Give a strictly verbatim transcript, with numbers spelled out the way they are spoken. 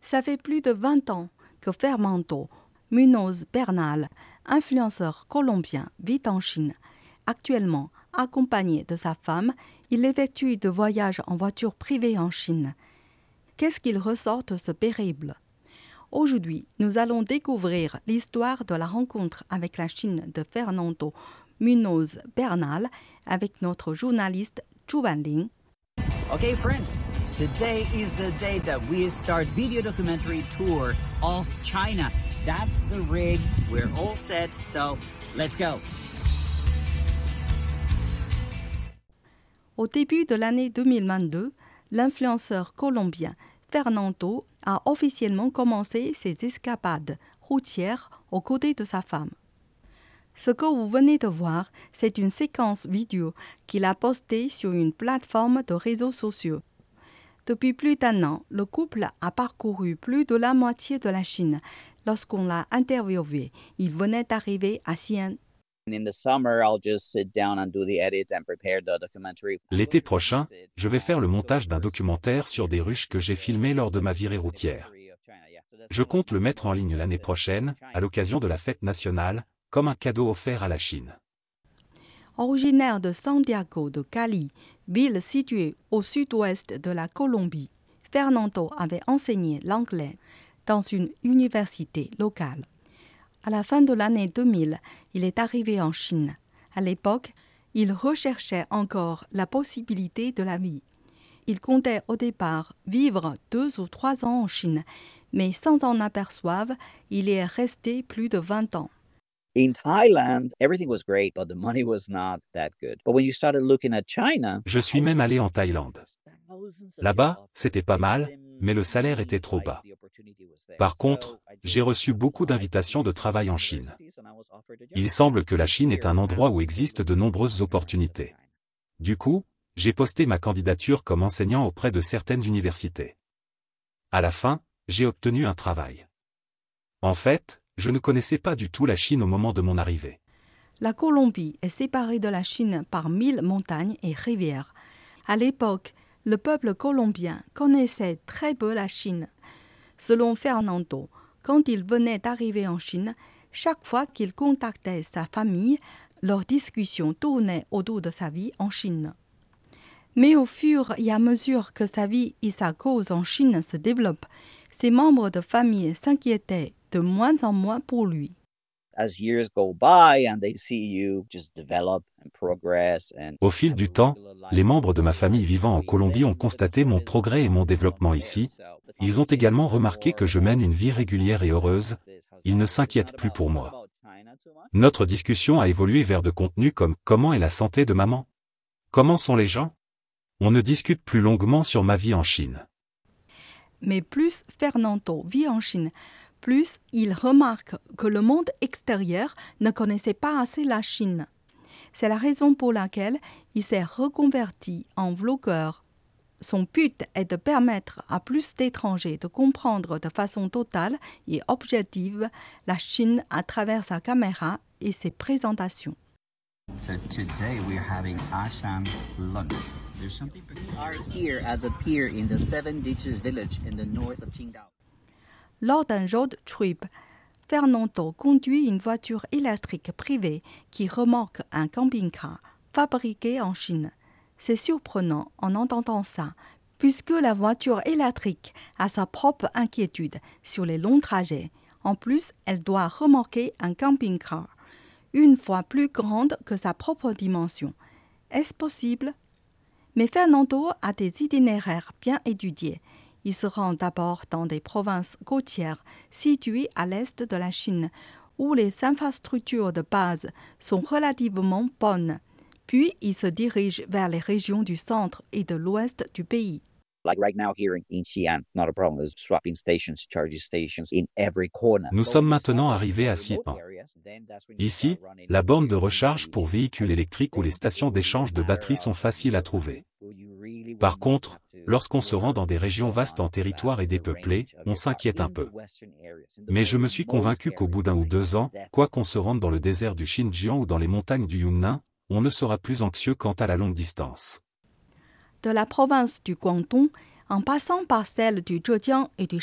Ça fait plus de vingt ans que Fernando Munoz Bernal, influenceur colombien, vit en Chine. Actuellement, accompagné de sa femme, il effectue de voyages en voiture privée en Chine. Qu'est-ce qu'il ressort de ce périple? Aujourd'hui, nous allons découvrir l'histoire de la rencontre avec la Chine de Fernando Munoz Bernal avec notre journaliste Zhu Wanling. Okay, friends, today is the day that we start video documentary tour of China. That's the rig. We're all set, so let's go. Au début de l'année deux mille vingt-deux, l'influenceur colombien Fernando a officiellement commencé ses escapades routières aux côtés de sa femme. Ce que vous venez de voir, c'est une séquence vidéo qu'il a postée sur une plateforme de réseaux sociaux. Depuis plus d'un an, le couple a parcouru plus de la moitié de la Chine. Lorsqu'on l'a interviewé, il venait d'arriver à Xi'an. L'été prochain, je vais faire le montage d'un documentaire sur des ruches que j'ai filmées lors de ma virée routière. Je compte le mettre en ligne l'année prochaine, à l'occasion de la fête nationale, comme un cadeau offert à la Chine. Originaire de Santiago de Cali, ville située au sud-ouest de la Colombie, Fernando avait enseigné l'anglais dans une université locale. À la fin de l'année deux mille, il est arrivé en Chine. À l'époque, il recherchait encore la possibilité de la vie. Il comptait au départ vivre deux ou trois ans en Chine, mais sans en apercevoir, il y est resté plus de vingt ans. In Thailand, everything was great, but the money was not that good. But when you started looking at China, Je suis même allé en Thaïlande. Là-bas, c'était pas mal, mais le salaire était trop bas. Par contre, j'ai reçu beaucoup d'invitations de travail en Chine. Il semble que la Chine est un endroit où existent de nombreuses opportunités. Du coup, j'ai posté ma candidature comme enseignant auprès de certaines universités. À la fin, j'ai obtenu un travail. En fait, je ne connaissais pas du tout la Chine au moment de mon arrivée. La Colombie est séparée de la Chine par mille montagnes et rivières. À l'époque, le peuple colombien connaissait très peu la Chine. Selon Fernando, quand il venait d'arriver en Chine, chaque fois qu'il contactait sa famille, leurs discussions tournaient autour de sa vie en Chine. Mais au fur et à mesure que sa vie et sa cause en Chine se développent, ses membres de famille s'inquiétaient de moins en moins pour lui. as years go by and they see you just develop and progress and Au fil du temps, les membres de ma famille vivant en Colombie ont constaté mon progrès et mon développement ici. Ils ont également remarqué que je mène une vie régulière et heureuse. Ils ne s'inquiètent plus pour moi. Notre discussion a évolué vers de contenus comme « Comment est la santé de maman ? Comment sont les gens ?» On ne discute plus longuement sur ma vie en Chine. Mais plus Fernando vit en Chine, plus il remarque que le monde extérieur ne connaissait pas assez la Chine. C'est la raison pour laquelle il s'est reconverti en vlogueur. Son but est de permettre à plus d'étrangers de comprendre de façon totale et objective la Chine à travers sa caméra et ses présentations. So today we're having Asham lunch. There's something we are here at the pier in the Seven Ditches village in the north of Qingdao. Lors d'un road trip, Fernando conduit une voiture électrique privée qui remorque un camping-car fabriqué en Chine. C'est surprenant en entendant ça, puisque la voiture électrique a sa propre inquiétude sur les longs trajets. En plus, elle doit remorquer un camping-car, une fois plus grande que sa propre dimension. Est-ce possible? Mais Fernando a des itinéraires bien étudiés. Il se rend d'abord dans des provinces côtières situées à l'est de la Chine, où les infrastructures de base sont relativement bonnes. Puis il se dirige vers les régions du centre et de l'ouest du pays. Like right now here in Xi'an, not a problem. There's swapping stations, charging stations in every corner. Nous sommes maintenant arrivés à Xi'an. Ici, la borne de recharge pour véhicules électriques ou les stations d'échange de batteries sont faciles à trouver. Par contre, lorsqu'on se rend dans des régions vastes en territoire et dépeuplées, on s'inquiète un peu. Mais je me suis convaincu qu'au bout d'un ou deux ans, quoi qu'on se rende dans le désert du Xinjiang ou dans les montagnes du Yunnan, on ne sera plus anxieux quant à la longue distance. De la province du Guangdong, en passant par celle du Zhejiang et du